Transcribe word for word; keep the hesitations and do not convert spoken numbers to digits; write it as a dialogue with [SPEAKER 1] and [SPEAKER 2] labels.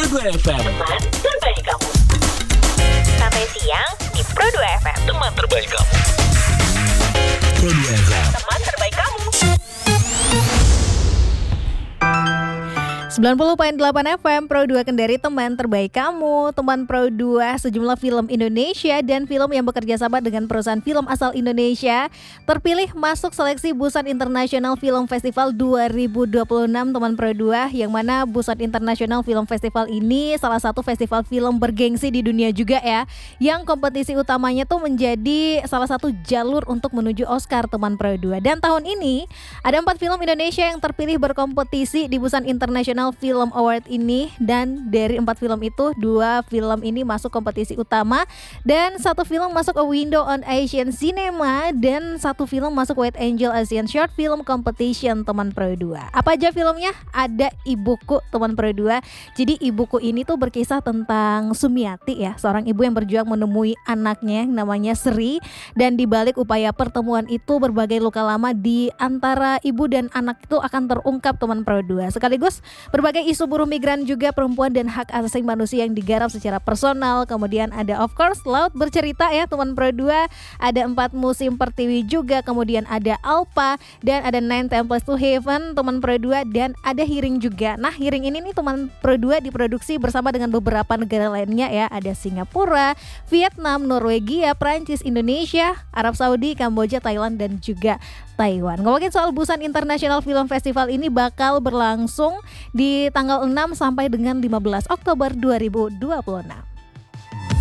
[SPEAKER 1] dua F M.
[SPEAKER 2] Teman terbaik kamu. Sampai siang di Pro dua F M.
[SPEAKER 1] Teman terbaik kamu. Pro dua F M.
[SPEAKER 2] Teman terbaik kamu.
[SPEAKER 3] sembilan puluh koma delapan F M Pro dua Kendari, teman terbaik kamu. Teman Pro dua, sejumlah film Indonesia dan film yang bekerja sama dengan perusahaan film asal Indonesia terpilih masuk seleksi Busan International Film Festival dua ribu dua puluh enam. Teman Pro dua, yang mana Busan International Film Festival ini salah satu festival film bergengsi di dunia juga ya, yang kompetisi utamanya tuh menjadi salah satu jalur untuk menuju Oscar, teman Pro dua. Dan tahun ini ada empat film Indonesia yang terpilih berkompetisi di Busan International Film Award ini, dan dari empat film itu dua film ini masuk kompetisi utama dan satu film masuk A Window on Asian Cinema dan satu film masuk White Angel Asian Short Film Competition, teman Pro dua. Apa aja filmnya? Ada Ibuku, teman Pro dua. Jadi Ibuku ini tuh berkisah tentang Sumiati ya, seorang ibu yang berjuang menemui anaknya yang namanya Sri, dan di balik upaya pertemuan itu berbagai luka lama di antara ibu dan anak itu akan terungkap, teman Pro dua. Sekaligus berbagai isu buruh migran juga, perempuan dan hak asasi manusia yang digarap secara personal. Kemudian ada of course Laut Bercerita ya, teman Pro dua. Ada Empat Musim Pertiwi juga. Kemudian ada Alpa dan ada Nine Temples to Heaven, teman Pro dua, dan ada Hiring juga. Nah, Hiring ini nih teman Pro dua diproduksi bersama dengan beberapa negara lainnya ya. Ada Singapura, Vietnam, Norwegia, Prancis, Indonesia, Arab Saudi, Kamboja, Thailand dan juga Taiwan. Ngomongin soal Busan International Film Festival ini bakal berlangsung di tanggal enam sampai dengan lima belas Oktober dua ribu dua puluh enam.